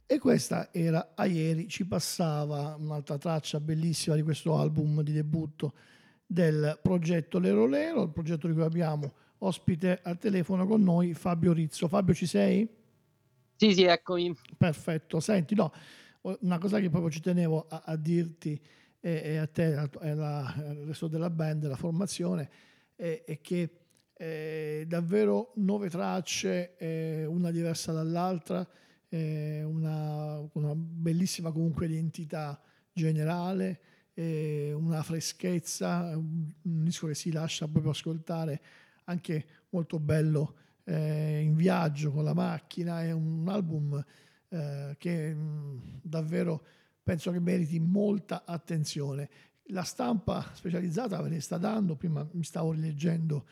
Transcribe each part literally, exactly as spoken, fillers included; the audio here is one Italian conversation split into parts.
E questa era A ieri ci passava, un'altra traccia bellissima di questo album di debutto del progetto Lero Lero, il progetto di cui abbiamo ospite al telefono con noi Fabio Rizzo. Fabio, ci sei? Sì, sì, eccomi. Perfetto. Senti, no, una cosa che proprio ci tenevo a, a dirti e, e a te e al resto della band, la formazione, è, è che eh, davvero nove tracce, eh, una diversa dall'altra, eh, una, una bellissima comunque identità generale, eh, una freschezza, un, un disco che si lascia proprio ascoltare, anche molto bello eh, in viaggio con la macchina. È un album eh, che mh, davvero penso che meriti molta attenzione. La stampa specializzata ve ne sta dando, prima mi stavo rileggendo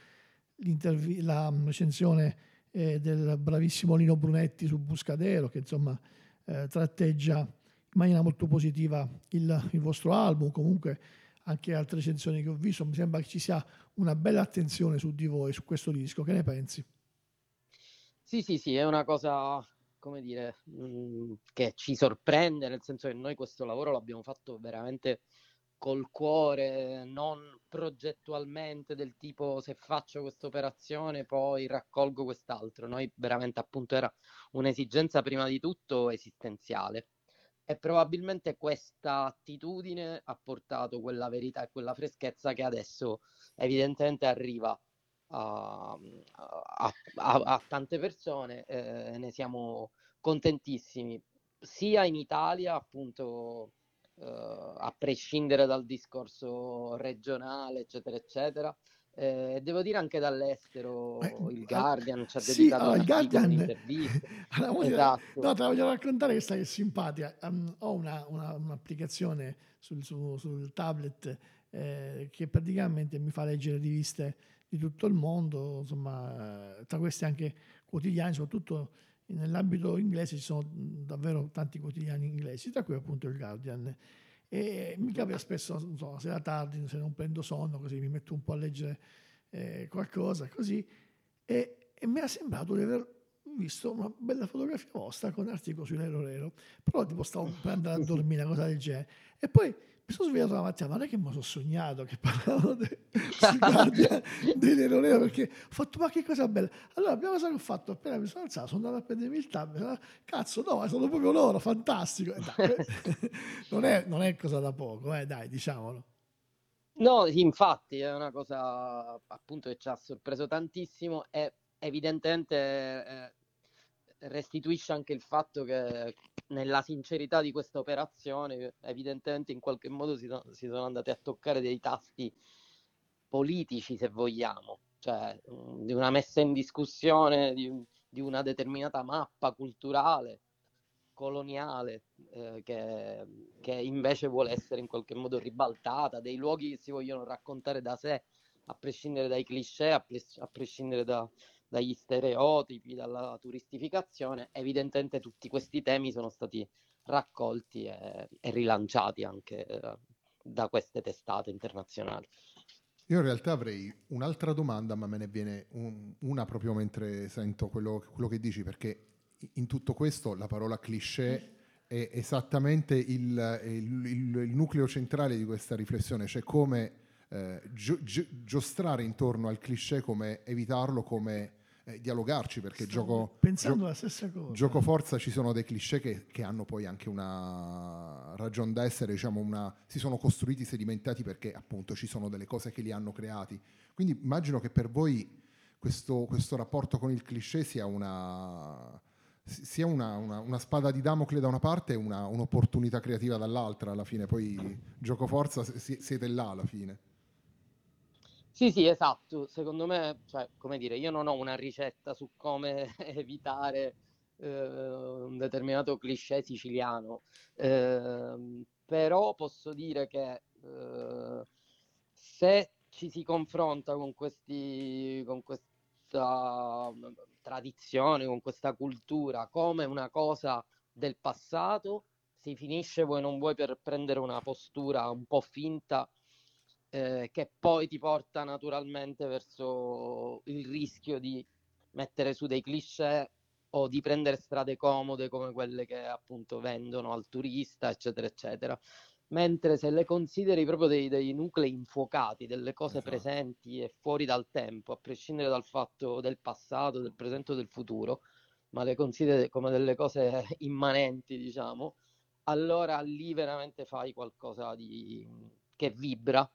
la recensione eh, del bravissimo Lino Brunetti su Buscadero, che insomma eh, tratteggia in maniera molto positiva il, il vostro album. Comunque anche altre recensioni che ho visto, mi sembra che ci sia una bella attenzione su di voi, su questo disco. Che ne pensi? Sì, sì, sì, è una cosa, come dire, mh, che ci sorprende, nel senso che noi questo lavoro l'abbiamo fatto veramente col cuore, non progettualmente, del tipo se faccio questa operazione poi raccolgo quest'altro. Noi veramente appunto era un'esigenza prima di tutto esistenziale. E probabilmente questa attitudine ha portato quella verità e quella freschezza che adesso evidentemente arriva a, a, a, a tante persone, eh, ne siamo contentissimi, sia in Italia appunto, eh, a prescindere dal discorso regionale, eccetera, eccetera. Eh, devo dire anche Eh, dall'estero, il al- Guardian ci ha sì, dedicato allora un il articolo, Guardian, un'intervista. allora, mo ti- no, Esatto. te la voglio raccontare questa che è simpatica. Um, ho una, una- un'applicazione sul, su- sul tablet eh, che praticamente mi fa leggere riviste di tutto il mondo, insomma, eh, tra queste anche quotidiani, soprattutto nell'ambito inglese ci sono mh, davvero tanti quotidiani inglesi, tra cui appunto il Guardian. E mi capita spesso, non so, se era tardi, se non prendo sonno, così mi metto un po' a leggere eh, qualcosa, così, e, e mi è sembrato di aver visto una bella fotografia vostra con un articolo su Nero Nero, però tipo stavo per andare a dormire, una cosa del genere, e poi mi sono svegliato la mattina, ma non è che mi sono sognato che parlavano de, sul Guardian di Nero Nero, perché ho fatto ma che cosa bella. Allora la prima cosa che ho fatto appena mi sono alzato, sono andato a prendermi il tablet, cazzo no, sono proprio loro, fantastico. E dai, que- non, è, non è cosa da poco, eh, dai, diciamolo. No, infatti è una cosa appunto che ci ha sorpreso tantissimo e evidentemente eh, restituisce anche il fatto che nella sincerità di questa operazione evidentemente in qualche modo si, so- si sono andati a toccare dei tasti politici, se vogliamo, cioè mh, di una messa in discussione di, di una determinata mappa culturale coloniale, eh, che, che invece vuole essere in qualche modo ribaltata, dei luoghi che si vogliono raccontare da sé, a prescindere dai cliché, a, pres- a prescindere da, dagli stereotipi, dalla turistificazione. Evidentemente tutti questi temi sono stati raccolti e, e rilanciati anche eh, da queste testate internazionali. Io in realtà avrei un'altra domanda, ma me ne viene un- una proprio mentre sento quello, quello che dici, perché in tutto questo la parola cliché è esattamente il, il- il- il nucleo centrale di questa riflessione, cioè come eh, gio- gio- giostrare intorno al cliché, come evitarlo, come eh, dialogarci, perché Stavo gioco, pensando gio- la stessa cosa. gioco forza ci sono dei cliché che, che hanno poi anche una ragion d'essere, diciamo una, si sono costruiti, sedimentati perché appunto ci sono delle cose che li hanno creati. Quindi immagino che per voi questo, questo rapporto con il cliché sia una, sia una, una- una spada di Damocle da una parte e una- un'opportunità creativa dall'altra. Alla fine poi gioco forza, si- siete là alla fine. Sì, sì, esatto. Secondo me, cioè, come dire, io non ho una ricetta su come evitare eh, un determinato cliché siciliano. Ehm, però posso dire che eh, se ci si confronta con questi, con questa mm, tradizione, con questa cultura come una cosa del passato, si finisce, vuoi non vuoi, per prendere una postura un po' finta, eh, che poi ti porta naturalmente verso il rischio di mettere su dei cliché o di prendere strade comode come quelle che appunto vendono al turista, eccetera, eccetera. Mentre se le consideri proprio dei, dei nuclei infuocati, delle cose Esatto. presenti e fuori dal tempo, a prescindere dal fatto del passato, del presente o del futuro, ma le consideri come delle cose immanenti, diciamo, allora lì veramente fai qualcosa di che vibra,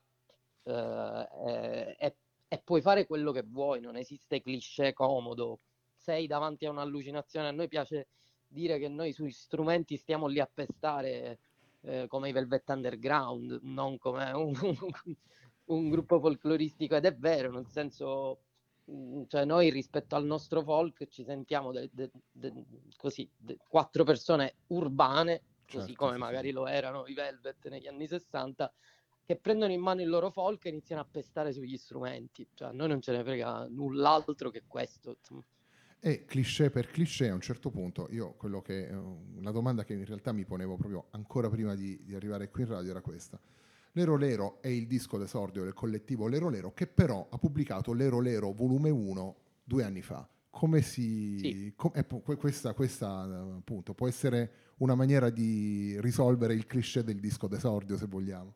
eh, e, e puoi fare quello che vuoi, non esiste cliché comodo, sei davanti a un'allucinazione. A noi piace dire che noi sui strumenti stiamo lì a pestare, eh, come i Velvet Underground, non come un, un, un gruppo folcloristico, ed è vero, nel senso, cioè noi rispetto al nostro folk ci sentiamo de, de, de, così de, quattro persone urbane, così Certo, come sì, magari sì. lo erano i Velvet negli anni sessanta, che prendono in mano il loro folk e iniziano a pestare sugli strumenti. Cioè a noi non ce ne frega null'altro che questo, insomma. E cliché per cliché, a un certo punto, io quello che, una domanda che in realtà mi ponevo proprio ancora prima di, di arrivare qui in radio era questa. L'Ero Lero è il disco d'esordio del collettivo Lero Lero, che però ha pubblicato Lero Lero volume uno due anni fa. Come si... Sì. Com- eh, questa, questa appunto può essere una maniera di risolvere il cliché del disco d'esordio, se vogliamo.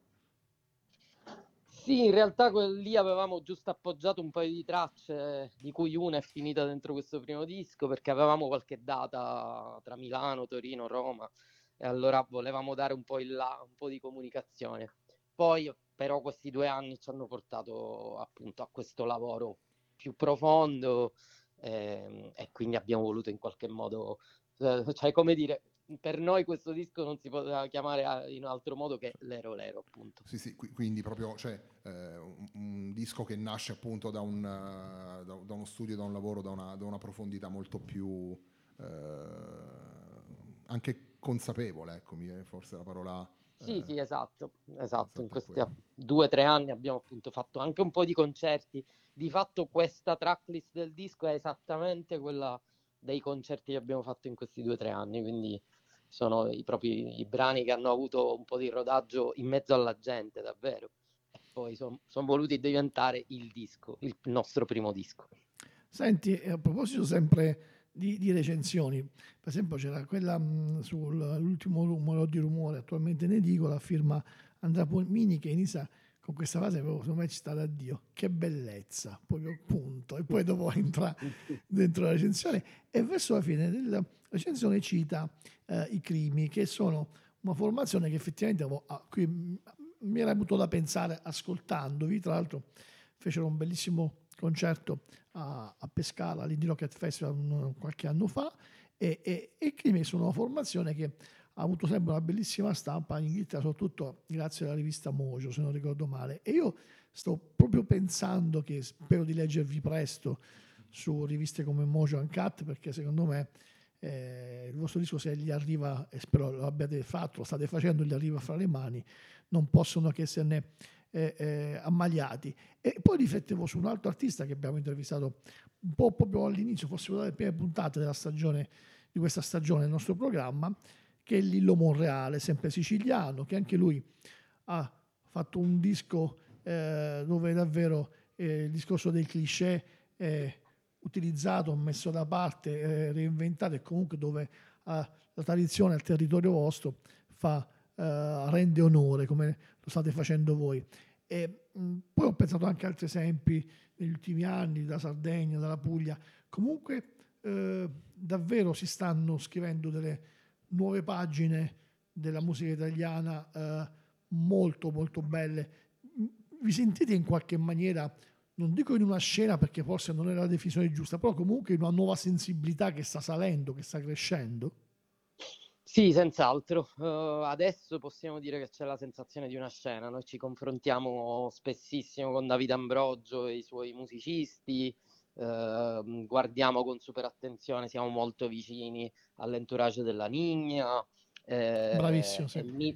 Sì, in realtà quel- lì avevamo giusto appoggiato un paio di tracce, di cui una è finita dentro questo primo disco, perché avevamo qualche data tra Milano, Torino, Roma, e allora volevamo dare un po' in là, un po' di comunicazione. Poi però questi due anni ci hanno portato appunto a questo lavoro più profondo, ehm, e quindi abbiamo voluto in qualche modo, eh, cioè come dire, per noi questo disco non si poteva chiamare in altro modo che Lero Lero, appunto. Sì, sì, quindi proprio cioè, eh, un, un disco che nasce appunto da, un, uh, da, da uno studio, da un lavoro, da una, da una profondità molto più eh, anche consapevole, ecco, mi è forse la parola. Sì, sì, Eh, esatto, esatto. In esatto, è questi quello. due o tre anni abbiamo appunto fatto anche un po' di concerti. Di fatto questa tracklist del disco è esattamente quella dei concerti che abbiamo fatto in questi due o tre anni, quindi sono i propri i brani che hanno avuto un po' di rodaggio in mezzo alla gente, davvero. E poi sono son voluti diventare il disco, il nostro primo disco. Senti, a proposito sempre di, di recensioni, per esempio c'era quella mh, sull'ultimo numero di Rumore, attualmente in edicola, firma Andrea Pomini, che inizia con questa frase, proprio, secondo me ci sta da Dio, che bellezza, poi punto, e poi dopo entra dentro la recensione e verso la fine della recensione cita eh, i Crimi, che sono una formazione che effettivamente avevo, a cui mi era venuto da pensare ascoltandovi, tra l'altro fecero un bellissimo concerto a, a Pescara all'Indie Rocket Festival un, qualche anno fa e, e, e Crimi sono una formazione che ha avuto sempre una bellissima stampa in Inghilterra, soprattutto grazie alla rivista Mojo, se non ricordo male. E io sto proprio pensando che spero di leggervi presto su riviste come Mojo Uncut, perché secondo me eh, il vostro disco, se gli arriva, e spero lo abbiate fatto, lo state facendo, gli arriva fra le mani, non possono che esserne eh, eh, ammaliati. E poi riflettevo su un altro artista che abbiamo intervistato un po' proprio all'inizio, forse una delle prime puntate della stagione, di questa stagione del nostro programma, che è Lillo Monreale, sempre siciliano, che anche lui ha fatto un disco eh, dove davvero eh, il discorso dei cliché è utilizzato, messo da parte, eh, reinventato, e comunque dove eh, la tradizione al territorio vostro fa, eh, rende onore, come lo state facendo voi. E, mh, poi ho pensato anche a altri esempi negli ultimi anni, da Sardegna, dalla Puglia. Comunque eh, davvero si stanno scrivendo delle nuove pagine della musica italiana eh, molto molto belle. Vi sentite in qualche maniera, non dico in una scena perché forse non è la definizione giusta, però comunque in una nuova sensibilità che sta salendo, che sta crescendo? Sì, senz'altro. Uh, adesso possiamo dire che c'è la sensazione di una scena. Noi ci confrontiamo spessissimo con Davide Ambrogio e i suoi musicisti, uh, guardiamo con super attenzione, siamo molto vicini all'entourage della Nigna, eh, Bravissimo, sì. e, mi-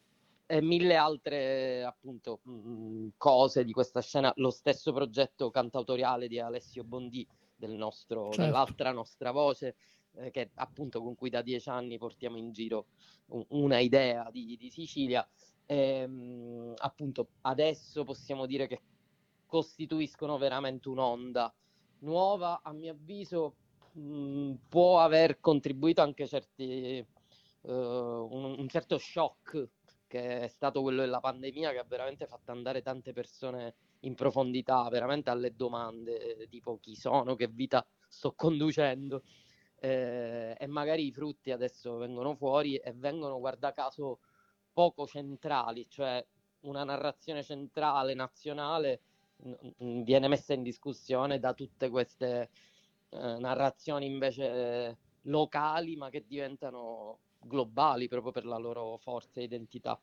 e mille altre appunto mh, cose di questa scena. Lo stesso progetto cantautoriale di Alessio Bondi, del nostro, Certo. dell'altra nostra voce, eh, che appunto con cui da dieci anni portiamo in giro un, una idea di, di Sicilia. E, mh, appunto adesso possiamo dire che costituiscono veramente un'onda nuova, a mio avviso. mh, può aver contribuito anche certi, uh, un, un certo shock, che è stato quello della pandemia, che ha veramente fatto andare tante persone in profondità, veramente alle domande, tipo chi sono, che vita sto conducendo, eh, e magari i frutti adesso vengono fuori e vengono, guarda caso, poco centrali, cioè una narrazione centrale, nazionale, n- viene messa in discussione da tutte queste eh, narrazioni invece eh, locali, ma che diventano globali proprio per la loro forza e identità.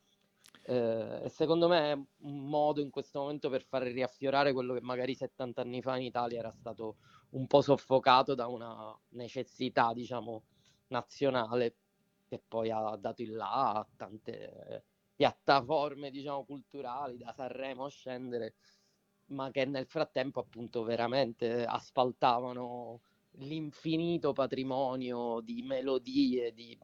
Eh, e secondo me è un modo in questo momento per far riaffiorare quello che magari settanta anni fa in Italia era stato un po' soffocato da una necessità, diciamo, nazionale, che poi ha dato il là a tante piattaforme, diciamo, culturali, da Sanremo a scendere, ma che nel frattempo appunto veramente asfaltavano l'infinito patrimonio di melodie, di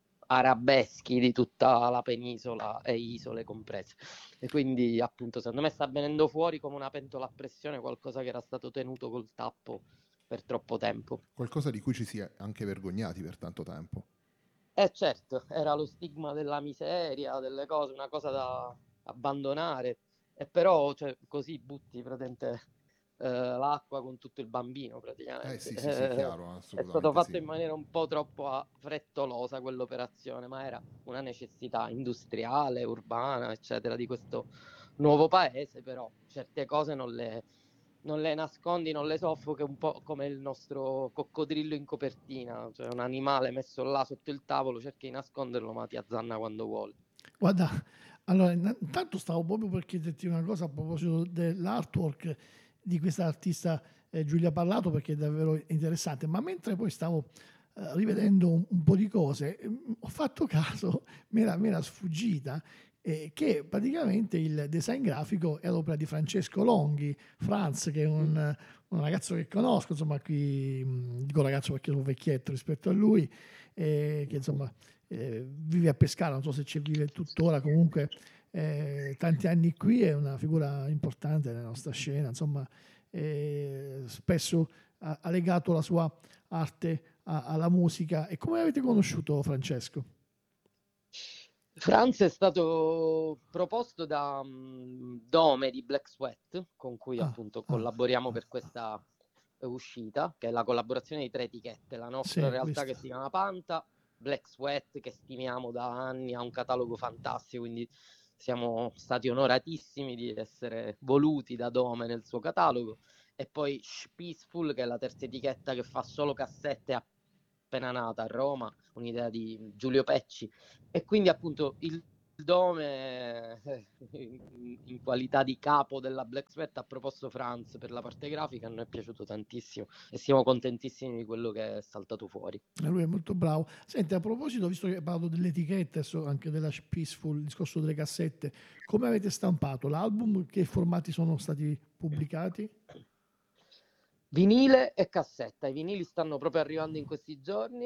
arabeschi di tutta la penisola e isole comprese. E quindi appunto secondo me sta venendo fuori come una pentola a pressione qualcosa che era stato tenuto col tappo per troppo tempo. Qualcosa di cui ci si è anche vergognati per tanto tempo. Eh certo, era lo stigma della miseria, delle cose, una cosa da abbandonare, e però cioè, così butti praticamente eh, l'acqua con tutto il bambino praticamente. Eh sì, sì, sì, Eh, chiaro, è stato assolutamente fatto sì. in maniera un po' troppo frettolosa quell'operazione, ma era una necessità industriale, urbana, eccetera, di questo nuovo paese, però certe cose non le, non le nascondi, non le soffochi, un po' come il nostro coccodrillo in copertina, cioè un animale messo là sotto il tavolo, cerchi di nasconderlo, ma ti azzanna quando vuole. Guarda, allora intanto stavo proprio per chiederti una cosa a proposito dell'artwork di questa artista eh, Giulia Parlato, perché è davvero interessante, ma mentre poi stavo eh, rivedendo un, un po' di cose, eh, ho fatto caso, mi era, mi era sfuggita, eh, che praticamente il design grafico è l'opera di Francesco Longhi, Franz, che è un, un ragazzo che conosco, insomma qui mh, dico ragazzo perché sono vecchietto rispetto a lui, eh, che insomma eh, vive a Pescara, non so se ci vive tuttora, comunque eh, tanti anni qui, è una figura importante nella nostra scena, insomma eh, spesso ha, ha legato la sua arte a, alla musica. E come avete conosciuto Francesco? Franz è stato proposto da um, Dome di Black Sweat, con cui Ah, appunto ah, collaboriamo ah, per questa uscita, che è la collaborazione di tre etichette, la nostra sì, realtà visto. che si chiama Panta, Black Sweat che stimiamo da anni, ha un catalogo fantastico, quindi siamo stati onoratissimi di essere voluti da Dome nel suo catalogo, e poi Peaceful, che è la terza etichetta che fa solo cassette appena nata a Roma, un'idea di Giulio Pecci, e quindi appunto il Dome in, in qualità di capo della Black Sweat ha proposto Franz per la parte grafica, a noi è piaciuto tantissimo e siamo contentissimi di quello che è saltato fuori. Lui è molto bravo. Senti, a proposito, visto che hai parlato delle etichette, adesso anche della Peaceful, il discorso delle cassette, come avete stampato l'album? Che formati sono stati pubblicati? Vinile e cassetta, i vinili stanno proprio arrivando in questi giorni,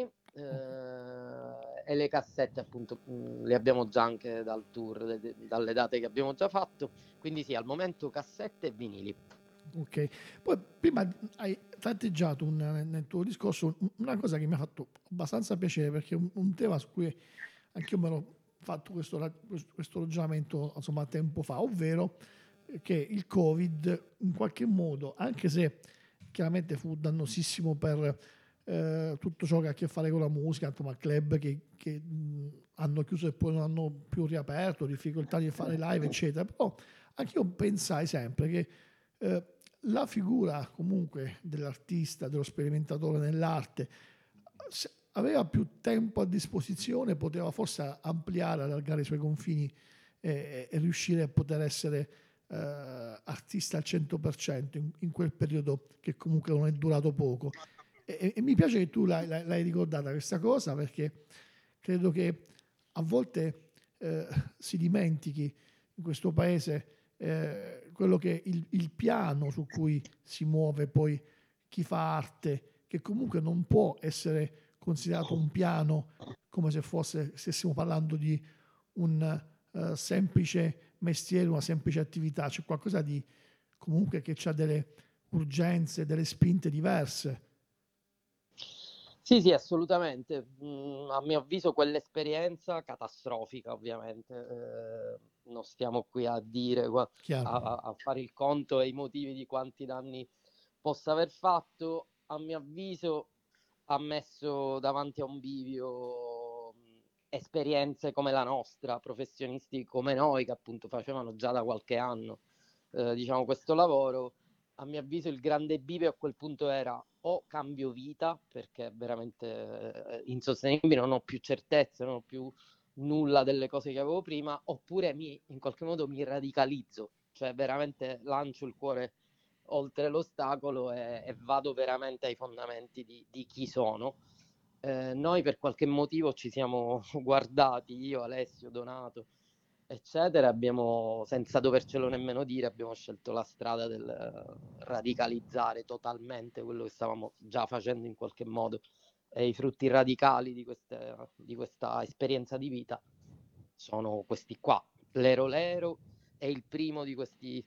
eh, e le cassette appunto mh, le abbiamo già anche dal tour, de, de, dalle date che abbiamo già fatto, quindi sì, al momento cassette e vinili. Ok, poi prima hai tratteggiato un, nel tuo discorso una cosa che mi ha fatto abbastanza piacere, perché è un, un tema su cui anche io me l'ho fatto questo, questo ragionamento insomma tempo fa, ovvero che il Covid in qualche modo, anche se chiaramente fu dannosissimo per eh, tutto ciò che ha a che fare con la musica, insomma club che, che mh, hanno chiuso e poi non hanno più riaperto, difficoltà di fare live eccetera, però anche io pensai sempre che eh, la figura comunque dell'artista, dello sperimentatore nell'arte, aveva più tempo a disposizione, poteva forse ampliare, allargare i suoi confini e, e riuscire a poter essere eh, artista al cento per cento in, in quel periodo che comunque non è durato poco. E, e mi piace che tu l'hai, l'hai ricordata questa cosa, perché credo che a volte eh, si dimentichi in questo paese eh, quello che è il, il piano su cui si muove poi chi fa arte, che comunque non può essere considerato un piano come se fosse, stessimo parlando di un uh, semplice mestiere, una semplice attività, c'è qualcosa di comunque che ha delle urgenze, delle spinte diverse. Sì, sì, assolutamente. Mm, a mio avviso quell'esperienza catastrofica, ovviamente. Eh, non stiamo qui a dire, qua- Chiaro. a, a- a fare il conto e i motivi di quanti danni possa aver fatto. A mio avviso ha messo davanti a un bivio mh, esperienze come la nostra, professionisti come noi che appunto facevano già da qualche anno, eh, diciamo, questo lavoro. A mio avviso il grande bivio a quel punto era o cambio vita perché è veramente eh, insostenibile, non ho più certezze, non ho più nulla delle cose che avevo prima, oppure mi, in qualche modo mi radicalizzo, cioè veramente lancio il cuore oltre l'ostacolo e, e vado veramente ai fondamenti di, di chi sono. Eh, noi per qualche motivo ci siamo guardati, io, Alessio, Donato, eccetera, abbiamo, senza dovercelo nemmeno dire, abbiamo scelto la strada del eh, radicalizzare totalmente quello che stavamo già facendo in qualche modo. E i frutti radicali di, queste, di questa esperienza di vita sono questi qua. Lero Lero è il primo di questi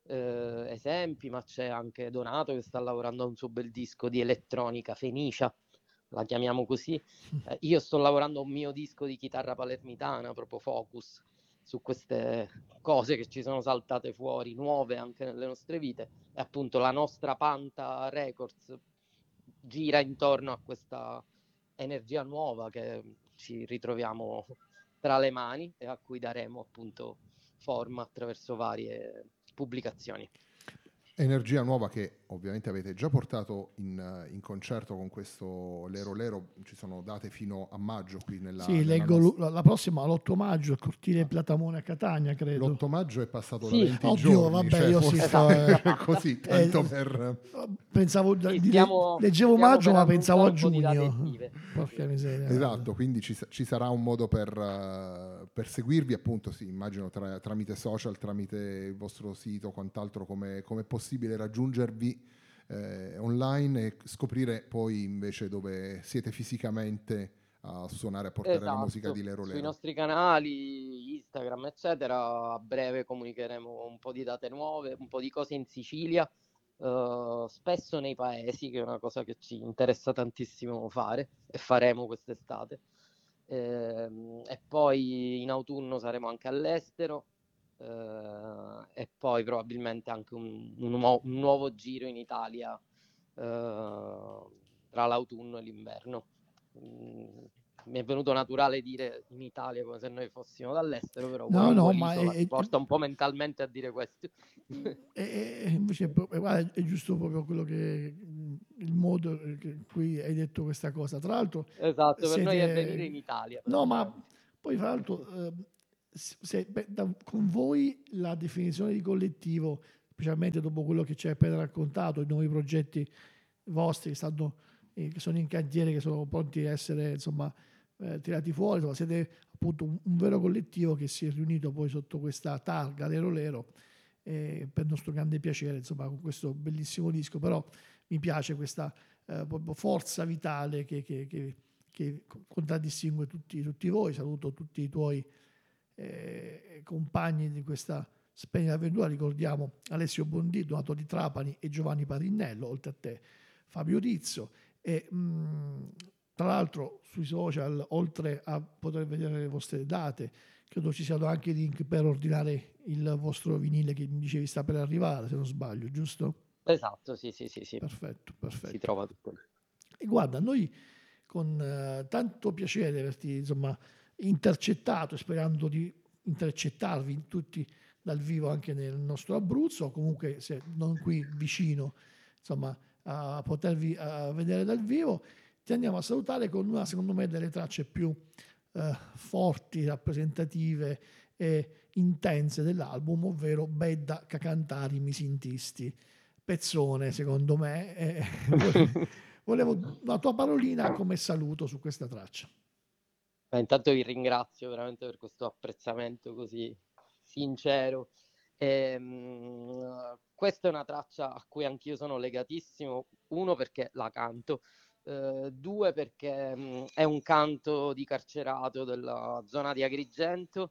eh, esempi, ma c'è anche Donato che sta lavorando a un suo bel disco di elettronica, Fenicia, la chiamiamo così. Eh, io sto lavorando a un mio disco di chitarra palermitana, proprio Focus, su queste cose che ci sono saltate fuori, nuove anche nelle nostre vite. E appunto la nostra Panta Records gira intorno a questa energia nuova che ci ritroviamo tra le mani e a cui daremo appunto forma attraverso varie pubblicazioni. Energia nuova che ovviamente avete già portato in, in concerto con questo Lero Lero, ci sono date fino a maggio qui nella, Sì, nella leggo nostra... l- la prossima l'otto maggio, il cortile Ah, Platamone a Catania, credo. l'otto maggio è passato da Sì, venti Oddio, giorni, vabbè, cioè io sì, forse sto... esatto, già eh, passa. così, tanto eh, per... pensavo Sì, di le- stiamo, leggevo stiamo maggio, per ma pensavo annunciare a un po' di date giugno. estive. Porca Sì. miseria. guarda. Esatto, quindi ci, ci sarà un modo per, eh, per seguirvi, appunto, sì, immagino tra- tramite social, tramite il vostro sito, quant'altro, come come è possibile raggiungervi eh, online e scoprire poi invece dove siete fisicamente a suonare, a portare la musica di Esatto, Lero sui Lero. nostri canali, Instagram, eccetera, a breve comunicheremo un po' di date nuove, un po' di cose in Sicilia, eh, spesso nei paesi, che è una cosa che ci interessa tantissimo fare e faremo quest'estate. Ehm, e poi in autunno saremo anche all'estero, eh, e poi probabilmente anche un, un nuovo, un nuovo giro in Italia, eh, tra l'autunno e l'inverno. Mm, mi è venuto naturale dire in Italia come se noi fossimo dall'estero, però No, One no, More ma è, Isola mi è- porta un po' mentalmente a dire questo. è- è- invece è, pro- guarda, è giusto proprio quello che il modo in cui hai detto questa cosa. Tra l'altro, Esatto, per noi è venire in siete... Italia No, ma praticamente. poi fra l'altro, eh, se- beh, da- con voi la definizione di collettivo, specialmente dopo quello che ci hai appena raccontato, i nuovi progetti vostri che, stanno, eh, che sono in cantiere, che sono pronti a essere insomma, eh, tirati fuori, insomma, siete appunto un, un vero collettivo che si è riunito poi sotto questa targa Lero Lero, eh, per nostro grande piacere, insomma, con questo bellissimo disco, però mi piace questa eh, proprio forza vitale che, che, che, che contraddistingue tutti, tutti voi. Saluto tutti i tuoi eh, compagni di questa splendida avventura. Ricordiamo Alessio Bondi, Donato di Trapani e Giovanni Parinnello, oltre a te Fabio Rizzo. E, mh, tra l'altro sui social, oltre a poter vedere le vostre date, credo ci siano anche i link per ordinare il vostro vinile che mi dicevi sta per arrivare, se non sbaglio, giusto? Esatto, sì, sì, sì, sì, Perfetto, si perfetto. trova tutto lì. E guarda, noi con eh, tanto piacere di averti insomma, intercettato, sperando di intercettarvi tutti dal vivo anche nel nostro Abruzzo, o comunque se non qui vicino, insomma, a potervi a vedere dal vivo, ti andiamo a salutare con una, secondo me, delle tracce più eh, forti, rappresentative e intense dell'album, ovvero Bedda Cacantari Mi Sintisti. Pezzone, secondo me. E volevo la tua parolina come saluto su questa traccia. Eh, intanto vi ringrazio veramente per questo apprezzamento così sincero. Ehm, questa è una traccia a cui anch'io sono legatissimo, uno perché la canto, eh, due perché mh, è un canto di carcerato della zona di Agrigento.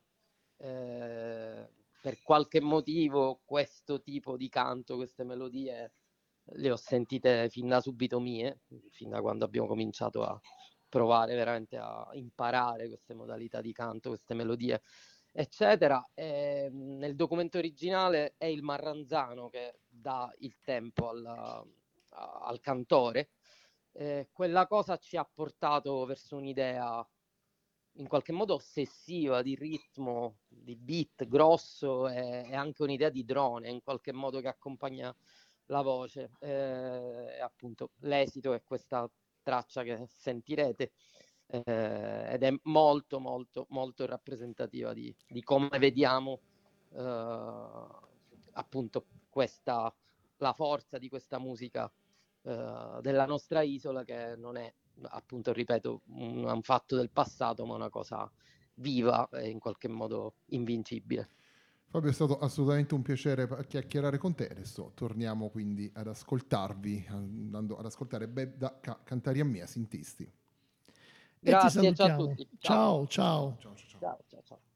Eh, per qualche motivo questo tipo di canto, queste melodie le ho sentite fin da subito mie, fin da quando abbiamo cominciato a provare veramente a imparare queste modalità di canto, queste melodie, eccetera. E nel documento originale è il Marranzano che dà il tempo al, al cantore. Eh, quella cosa ci ha portato verso un'idea in qualche modo ossessiva di ritmo, di beat grosso e, e anche un'idea di drone in qualche modo che accompagna la voce. Eh, appunto l'esito è questa traccia che sentirete, eh, ed è molto molto molto rappresentativa di, di come vediamo eh, appunto questa, la forza di questa musica eh, della nostra isola, che non è, appunto, ripeto, un, un fatto del passato, ma una cosa viva e in qualche modo invincibile. Fabio, è stato assolutamente un piacere chiacchierare con te. Adesso torniamo quindi ad ascoltarvi, andando ad ascoltare Bebda ca- Cantari a Mia Sintisti. Grazie, E ti ciao a salutiamo. tutti. Ciao, ciao. Ciao, ciao, ciao. Ciao, ciao, ciao.